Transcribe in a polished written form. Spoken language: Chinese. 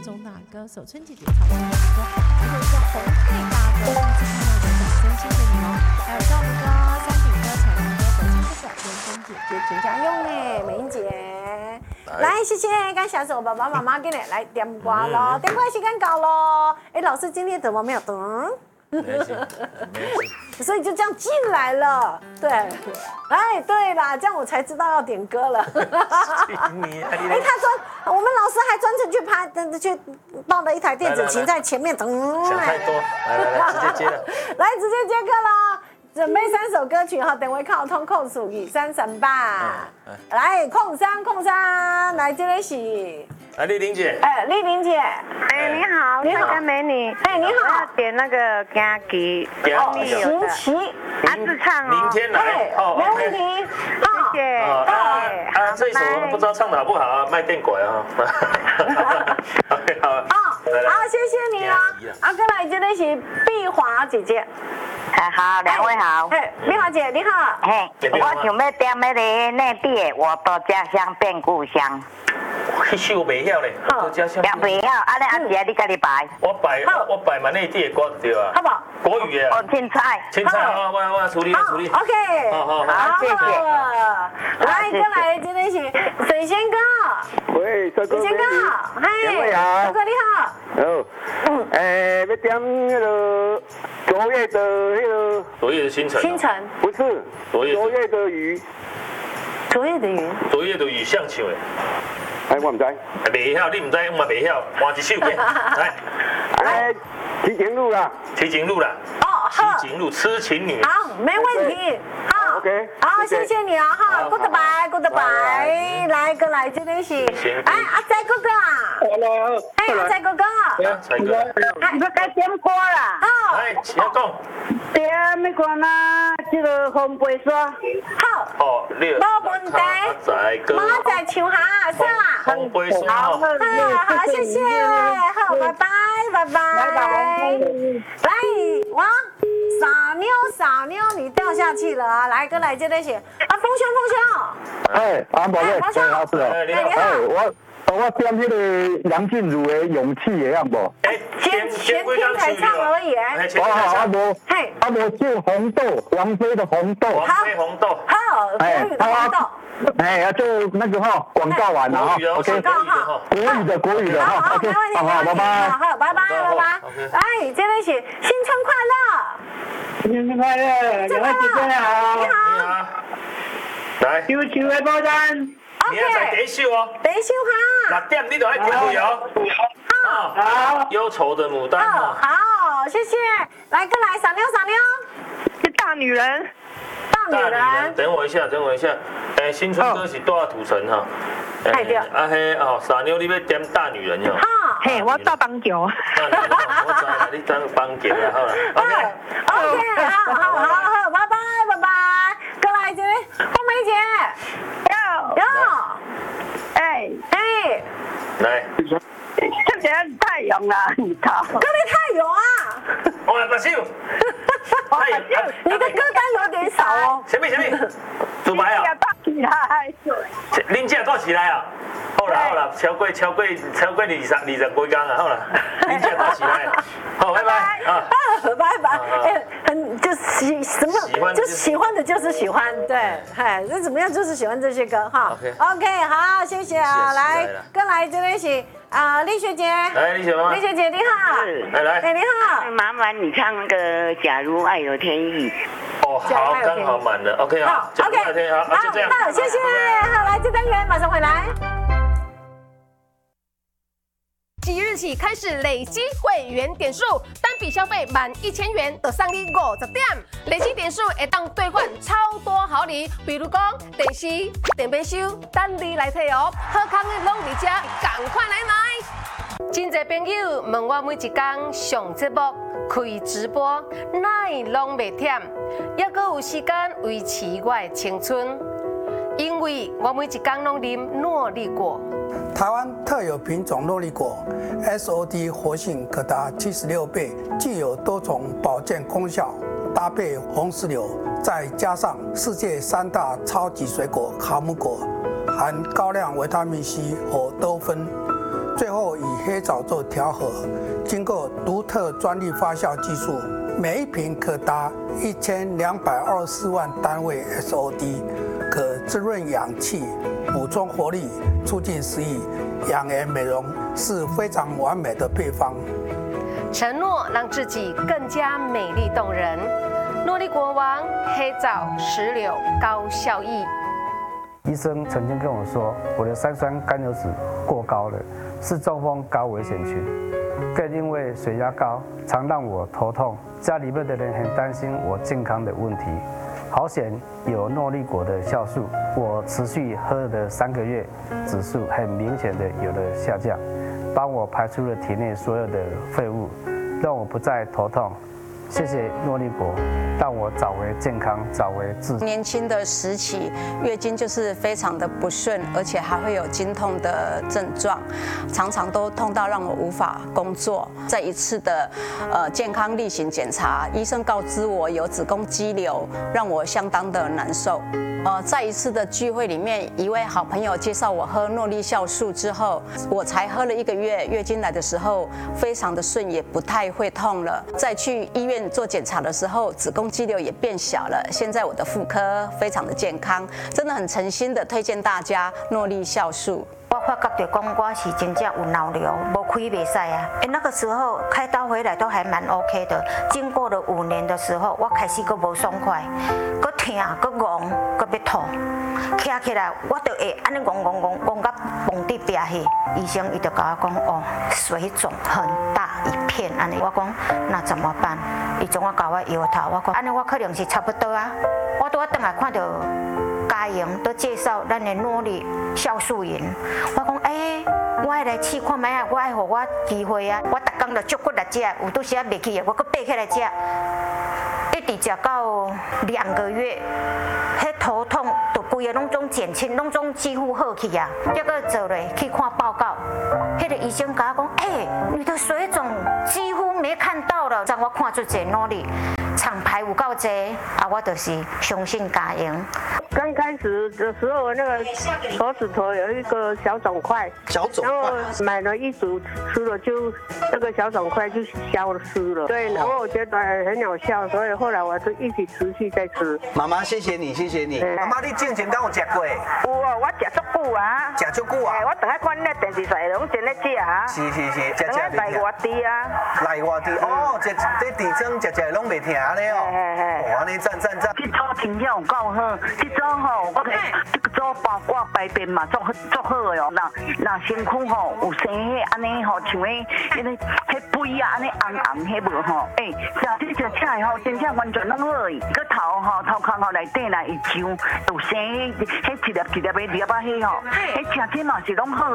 中大歌手春姐姐唱的歌，还有一个红配大哥，第一次看到的真心的你哦，还有赵露歌、山顶歌、彩虹歌、国庆歌手、人生姐姐全家用呢，美英姐，来谢谢，感谢我爸爸妈妈给你来点歌咯，点歌时间到咯，哎，老师今天怎么没有灯？所以就这样进来了，对，哎，对啦，这样我才知道要点歌了。哎，他我们老师还专程去抱了一台电子琴在前面， 想太多，来，直接接了， 来直接接歌了。准备3首歌曲哈，等会靠通控数2、3、3吧。来，控3，来这里是。 来，丽玲姐。 哎，丽玲姐。 哎，你好，你好，美女。 哎，你好。 我要点那个歌曲， 行棋。 自唱哦。 明天来， 没问题。 谢谢。 这一首我不知道唱的好不好啊，卖电拐啊。OK， 好。 好，谢谢你啊。再来这里是碧华姐姐。 好，两位好。 嘿，碧华姐你好。 嘿，我想要点那个内地我的家乡变故乡。 迄首袂晓咧，我的家乡。 也袂晓，安尼阿姐你家己排。我排嘛内地的歌对啊。 好不好？ 国语的。 哦，青菜。 青菜，好，我处理。 OK。 好，谢谢。 来，再来这里是水仙哥。 喂，水仙哥， 嘿， 哥哥你好。 好。要点那个昨夜的那个。 昨夜的星辰。 星辰。 不是。 昨夜的鱼。 昨夜的云。 昨夜的雨像唱的。 哎，我唔知。 袂晓，你唔知，我嘛袂晓，换一首去。来。 哎，齐情路啦。 齐情路啦。 哦，好。 齐情路，痴情女。 好，没问题。好 ，OK。 好，谢谢你啊，哈 ，Goodbye。来，哥来这里是。哎，阿仔哥哥啊。 Hello。 哎，阿仔哥哥。 仔哥。 你要该点歌啦。 好。 来，请讲。 点那个啦，这个红白沙。 好。 哦，你。 没问题。 仔哥。 马仔唱下，是啦。 红白沙。 好，谢谢，好，拜拜。来，我傻妞，你掉下去了啊！来，哥来这里写啊，风兄。 哎，阿宝贝， 风兄， 好是哦。 你好。 我点那个梁静茹的《勇气》的样不？ 前天才唱而已。 阿伯就红豆，王菲的红豆。 王菲红豆。 好，国语的红豆。 哎，就那个哈，广告完了哈。 OK， 国语的哈。 好，没问题， 好，拜拜。 好，拜拜。来，这里写新春快乐。 新春快乐，两位姐姐好。 你好。 来。 秋秋的保单。 你要在第一首哦。 第一首哈。 6点你就要听会哦。好。忧愁的牡丹。 好，谢谢。来，哥来，傻妞。 是大女人。 大女人。 等我一下。新春歌是多少土城哈？ 哎对。 傻妞你要点大女人哟。 嘿，我打棒球。 大女人，我知啦，你当棒球啦，好啦。 OK， 好，拜拜。过来这里，凤梅姐。有。哎。 来。 这边太阳啦，你操！ 哥你太阳啊！ 我来把手。 你的歌单有点少哦。 什么？主白啊？恁这带起来啊？好啦，超过20几工啊，好啦，恁这带起来。好，拜拜啊。 拜拜。哎，就是什么？就喜欢的就是喜欢，对，哎，那怎么样？就是喜欢这些歌哈。OK， 好，谢谢啊，来，跟来这里是。丽学姐， 来，丽学姐你好， 来， 你好， 麻烦你唱那个《假如爱有天意》。 哦，好，刚好满了 ，OK 好 ，OK， 好，就这样， 好，谢谢，好，来，这单元马上回来。 即日起开始累积会员点数，单笔消费满1000元就送你50点，累积点数会当兑换超多好礼，比如讲电视、电冰箱，等你来摕哦。好康的拢伫这，赶快来！真侪朋友问我每一天上节目开直播，哪会拢袂忝，还阁有时间维持我的青春，因为我每一天拢啉诺丽果。 台湾特有品种诺丽果 ，SOD 活性可达76倍，具有多重保健功效。搭配红石榴，再加上世界3大超级水果卡姆果，含高量维他命 C 和多酚，最后以黑枣做调和，经过独特专利发酵技术，每一瓶可达1224万单位 SOD， 可滋润氧气、补充活力、促进食欲、养颜美容，是非常完美的配方。 承诺让自己更加美丽动人。诺丽国王黑枣石榴高效益。 医生曾经跟我说，我的三酸甘油酯过高了，是中风高危险群。更因为血压高，常让我头痛，家里面的人很担心我健康的问题。好险有诺丽果的酵素，我持续喝了3个月，指数很明显的有了下降，帮我排出了体内所有的废物，让我不再头痛。谢谢诺丽果，让我早为健康，早为自。 年轻的时期，月经就是非常的不顺，而且还会有经痛的症状，常常都痛到让我无法工作。在一次的健康例行检查，医生告知我有子宫肌瘤，让我相当的难受。在一次的聚会里面，一位好朋友介绍我喝诺丽酵素之后，我才喝了1个月，月经来的时候非常的顺，也不太会痛了。再去医院做检查的时候，子宫肌瘤也变小了。现在我的妇科非常的健康，真的很诚心的推荐大家诺丽酵素。 我发觉到讲我是真正有脑瘤，无开袂使啊。那个时候开刀回来都还蛮 OK 的。经过了5年的时候，我开始佫无爽快，佫痛，佫戆，佫要吐。起来，我就会安尼戆到蹦地壁去。医生伊就甲我讲，哦，水肿很大一片，安尼。我讲那怎么办？伊总我甲我摇头，我讲安尼我可能是差不多啊。我倒转来看到嘉莹都介绍咱的诺丽酵素饮，我讲我爱来试看卖啊，我爱互我机会啊，我逐工就足骨来食，有拄时啊袂去的，我搁爬起来食，一直食到2个月，迄头痛就规个拢总减轻，拢总几乎好去啊。结果做咧去看报告，迄个医生甲我讲，你的水肿几乎没看到了，让我看出这诺丽厂牌有够济啊，我就是相信嘉莹。 刚开始的时候，那个手指头有一个小肿块，然后买了一组吃了，就那个小肿块就消失了。对，然后我觉得很有效，所以后来我就一直持续在吃。 妈妈，谢谢你，谢谢你。妈妈，你之前敢有吃过？ 有啊，我吃足久啊。 吃足久啊？ 我等下看那电视台拢真咧食啊。 是，吃来外地啊。 来外地哦，这地庄吃拢袂疼咧哦。哦，安尼赞。 这组真正有够好，这组吼，我这个组包括排便嘛，足好的哦。那身躯吼有生迄安尼吼，像迄肥啊，安尼红迄无吼，食这食起吼，真正完全拢好诶。个头壳吼内底啦，伊像有生迄一粒的粒啊迄吼，迄食起嘛是拢好。